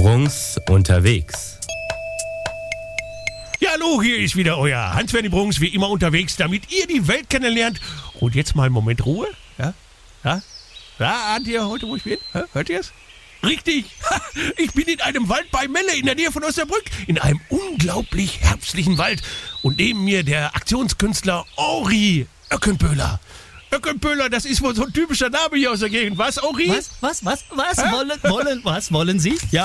Brunks unterwegs. Ja, hallo, hier ist wieder euer Hans-Werner Brunks, wie immer unterwegs, damit ihr die Welt kennenlernt. Und jetzt mal einen Moment Ruhe. Ja? Ahnt ihr heute, wo ich bin? Hört ihr es? Richtig, ich bin in einem Wald bei Melle in der Nähe von Osnabrück, in einem unglaublich herbstlichen Wald. Und neben mir der Aktionskünstler Henri Öckenböhler. Öckenböhler, das ist wohl so ein typischer Name hier aus der Gegend. Was, Henri? Was wollen Sie? Ja,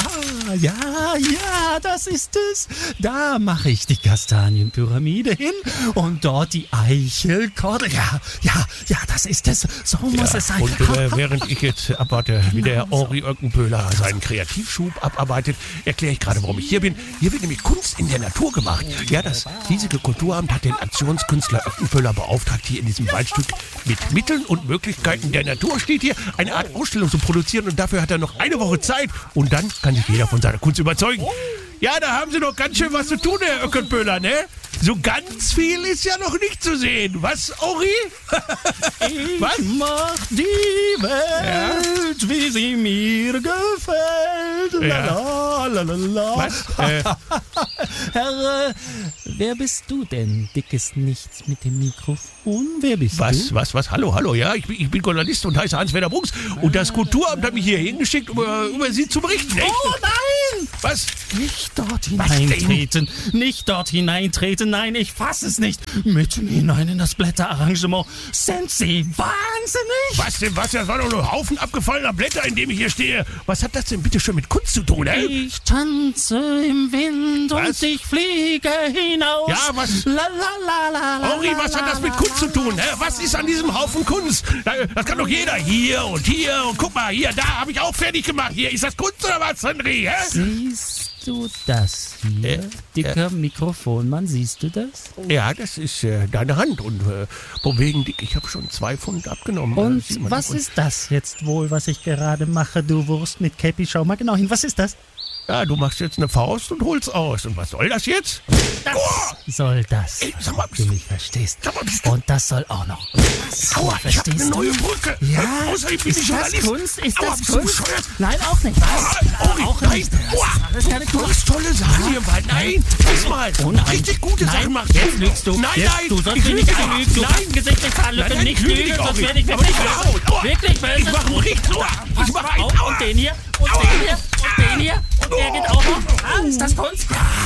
das ist es. Da mache ich die Kastanienpyramide hin und dort die Eichelkordel. Ja, das ist es. So muss es sein. Und während ich jetzt abwarte, wie der Henri Öckenböhler seinen Kreativschub abarbeitet, erkläre ich gerade, warum ich hier bin. Hier wird nämlich Kunst in der Natur gemacht. Ja, das hiesige Kulturamt hat den Aktionskünstler Öckenböhler beauftragt, hier in diesem Waldstück mit Mitteln und Möglichkeiten der Natur steht hier, eine Art Ausstellung zu produzieren, und dafür hat er noch eine Woche Zeit und dann kann sich jeder von seiner Kunst überzeugen. Ja, da haben Sie doch ganz schön was zu tun, Herr Öckenböhler, ne? So ganz viel ist ja noch nicht zu sehen. Was, Henri? Was? Ich mach die Welt, wie sie mir gefällt. Ja. La. Was? Herr, wer bist du denn? Dickes Nichts mit dem Mikrofon. Wer bist du? Was? Hallo, ja, ich bin Journalist und heiße Hans-Werner Brunks. Und das Kulturamt hat mich hier hingeschickt, um über Sie zu berichten. Echt? Oh nein! Was? Nicht dort hineintreten. Nicht dort hineintreten. Nein, ich fasse es nicht. Mitten hinein in das Blätterarrangement. Sind Sie wahnsinnig? Was denn? Das war doch nur ein Haufen abgefallener Blätter, in dem ich hier stehe. Was hat das denn bitte schon mit Kunst zu tun, ey? Ich tanze im Wind und ich fliege hinaus. Ja, was? La. Henri, was hat das mit Kunst zu tun? Was ist an diesem Haufen Kunst? Das kann doch jeder. Hier und guck mal, hier, da habe ich auch fertig gemacht. Hier, ist das Kunst oder was, Henri? Siehst du das hier? Dicker Mikrofonmann, siehst du das? Ja, das ist deine Hand. Und von wegen dick, ich habe schon 2 Pfund abgenommen. Und was ist das jetzt wohl, was ich gerade mache, du Wurst mit Käppi? Schau mal genau hin, was ist das? Ja, du machst jetzt eine Faust und holst aus. Und was soll das jetzt? Soll das. Ey, sag mal, du mich verstehst. Sag mal, und das soll auch noch. Aua, ich hab eine neue Brücke. Ja, außerdem bin ich ist das Journalist. Kunst? Ist Aua, das bist du Kunst? bescheuert? Nein, auch nicht. Was? Auch nicht. Das ist keine Du Kunst. hast tolle Sachen hier im Wald. Nein, diesmal. Oh nein. Richtig gute Sachen machst du. Jetzt lügst du. Nein. Du sollst Ich mich nicht lüge anlügen. nicht. Du Nein. kannst Gesicht nicht verlügen. Nein, Nicht ich lüge lügen, auch sonst nicht. werde ich Aber wirklich ich mach böse. Aua. Wirklich böse. Ich mach einen richtig. Aua. Pass Ich mach mal einen. auf. Und den hier. Und den hier. Und der geht auch noch. Ist das Kunst? Ja.